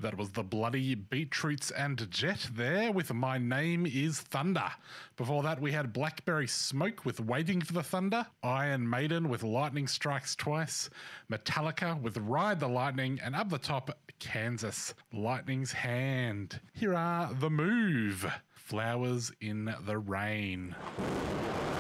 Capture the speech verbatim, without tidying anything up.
That was the Bloody Beetroots and Jet there with My Name is Thunder. Before that, we had Blackberry Smoke with Waiting for the Thunder, Iron Maiden with Lightning Strikes Twice, Metallica with Ride the Lightning, and up the top, Kansas, Lightning's Hand. Here are The Move, Flowers in the Rain.